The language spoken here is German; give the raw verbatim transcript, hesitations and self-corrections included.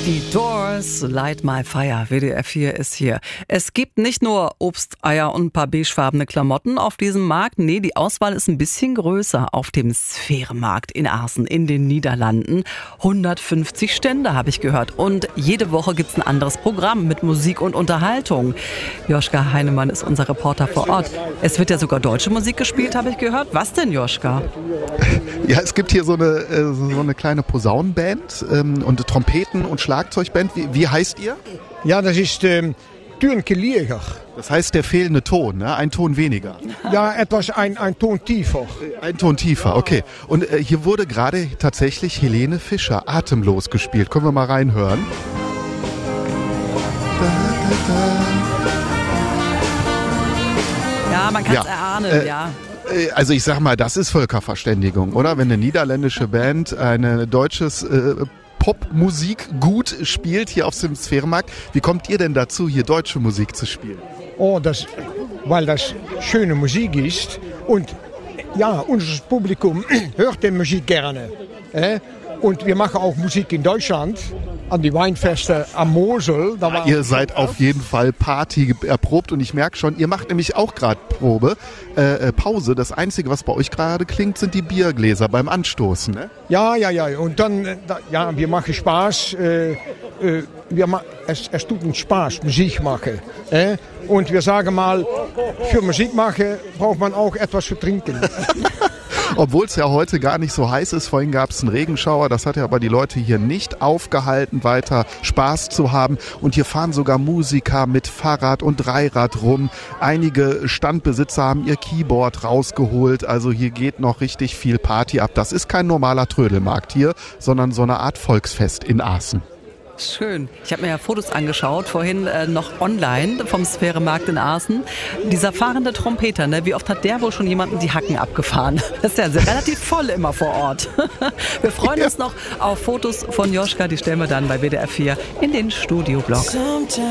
Die Doors, Light My Fire, W D R vier ist hier. Es gibt nicht nur Obst, Eier und ein paar beigefarbene Klamotten auf diesem Markt. Nee, die Auswahl ist ein bisschen größer auf dem Sphärenmarkt in Assen in den Niederlanden. hundertfünfzig Stände habe ich gehört. Und jede Woche gibt's ein anderes Programm mit Musik und Unterhaltung. Joschka Heinemann ist unser Reporter vor Ort. Es wird ja sogar deutsche Musik gespielt, habe ich gehört. Was denn, Joschka? Ja, es gibt hier so eine, so eine kleine Posaunenband ähm, und Trompeten und Schlagzeugband. Wie, wie heißt ihr? Ja, das ist ähm, Turnke Lieger. Das heißt der fehlende Ton, ne? Ein Ton weniger. Ja, etwas ein, ein Ton tiefer. Ein Ton tiefer, okay. Und äh, hier wurde gerade tatsächlich Helene Fischer Atemlos gespielt. Können wir mal reinhören? Da, da, da. Ja, man kann es Ja, erahnen, äh, ja. Also ich sag mal, das ist Völkerverständigung, oder? Wenn eine niederländische Band ein deutsches äh, Popmusik gut spielt hier auf dem Sphärenmarkt. Wie kommt ihr denn dazu, hier deutsche Musik zu spielen? Oh, das, weil das schöne Musik ist und ja, unser Publikum hört die Musik gerne. Äh? Und wir machen auch Musik in Deutschland, an die Weinfeste am Mosel. Da war Ihr seid auf jeden Fall Party erprobt und ich merke schon, ihr macht nämlich auch gerade Probe, äh, Pause. Das Einzige, was bei euch gerade klingt, sind die Biergläser beim Anstoßen, ne? Ja, ja, ja. Und dann, äh, da, ja, wir machen Spaß. Äh, äh, wir ma es, es tut uns Spaß, Musik machen. Äh? Und wir sagen mal, für Musik machen braucht man auch etwas zu trinken. Obwohl es ja heute gar nicht so heiß ist. Vorhin gab es einen Regenschauer. Das hat ja aber die Leute hier nicht aufgehalten, weiter Spaß zu haben. Und hier fahren sogar Musiker mit Fahrrad und Dreirad rum. Einige Standbesitzer haben ihr Keyboard rausgeholt. Also hier geht noch richtig viel Party ab. Das ist kein normaler Trödelmarkt hier, sondern so eine Art Volksfest in Assen. Schön. Ich habe mir ja Fotos angeschaut, vorhin äh, noch online vom Sphärenmarkt in Assen. Dieser fahrende Trompeter, ne? Wie oft hat der wohl schon jemanden die Hacken abgefahren? Das ist ja relativ voll immer vor Ort. Wir freuen uns noch auf Fotos von Joschka, die stellen wir dann bei W D R vier in den Studioblog.